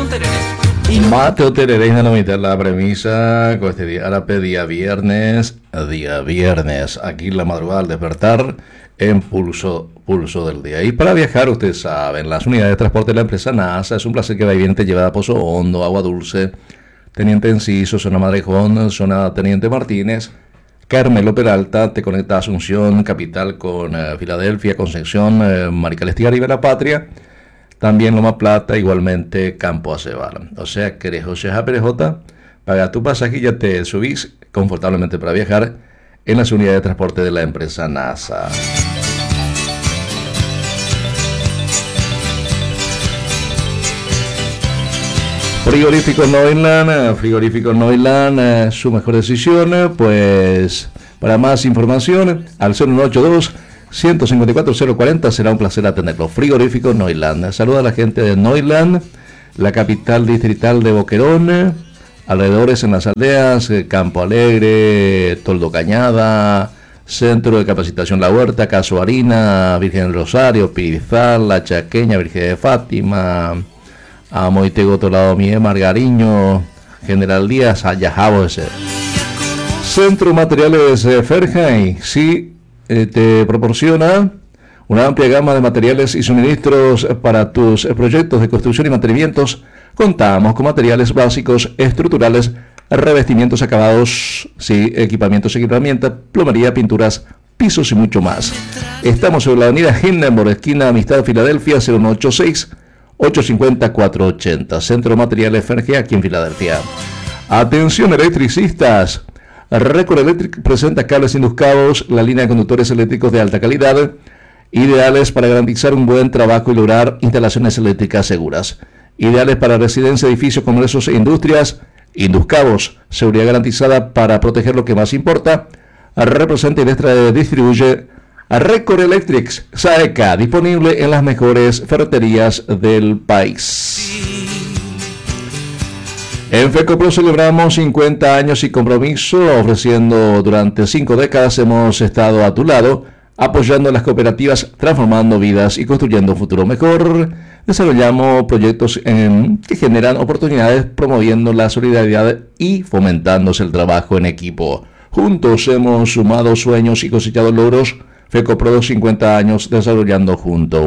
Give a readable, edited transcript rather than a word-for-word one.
Mateo Tereré na mitad la premisa con este día viernes, aquí la madrugada al despertar en pulso del día. Y para viajar, ustedes saben, las unidades de transporte de la empresa NASA, es un placer que va y viene, te lleva a Pozo Hondo, Agua Dulce, Teniente Enciso, Zona Madrejón, Zona Teniente Martínez, Carmelo Peralta, te conecta a Asunción, Capital con Filadelfia, Concepción, Maricales Tigre y La Patria. También Loma Plata, igualmente Campo Acebar. O sea que eres José J. Perejota, paga tu pasaje y ya te subís confortablemente para viajar en las unidades de transporte de la empresa NASA. Frigorífico Noiland, su mejor decisión. Pues para más información al 0182 154-040, será un placer atenderlo. Frigorífico Noiland. Saluda a la gente de Noiland, la capital distrital de Boquerón, alrededores en las aldeas, Campo Alegre, Toldo Cañada, Centro de Capacitación La Huerta, Caso Harina, Virgen del Rosario, Pirizal, La Chaqueña, Virgen de Fátima, Moitego, Tolado Mie, Margariño, General Díaz, Ayajabo ese. Centro Materiales Ferjay, sí, te proporciona una amplia gama de materiales y suministros para tus proyectos de construcción y mantenimientos. Contamos con materiales básicos, estructurales, revestimientos acabados, sí, equipamientos y herramientas, plomería, pinturas, pisos y mucho más. Estamos sobre la avenida Hindenburg, esquina Amistad, Filadelfia, 0186 850 480. Centro Materiales Ferge, aquí en Filadelfia. Atención electricistas. Record Electric presenta cables induscados, la línea de conductores eléctricos de alta calidad, ideales para garantizar un buen trabajo y lograr instalaciones eléctricas seguras. Ideales para residencia, edificios, congresos e industrias. Induscados, seguridad garantizada para proteger lo que más importa. Representa y distribuye Record Electric SAECA, disponible en las mejores ferreterías del país. En FECOPRO celebramos 50 años y compromiso, ofreciendo durante 5 décadas hemos estado a tu lado, apoyando a las cooperativas, transformando vidas y construyendo un futuro mejor. Desarrollamos proyectos que generan oportunidades, promoviendo la solidaridad y fomentándose el trabajo en equipo. Juntos hemos sumado sueños y cosechado logros. FECOPRO 50 años desarrollando junto